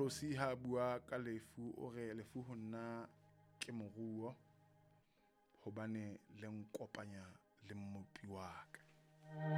Mokosi ha bua ka lefu o re lefu ho nna ke moruo hobane le nkopanya le mmopi wa ka.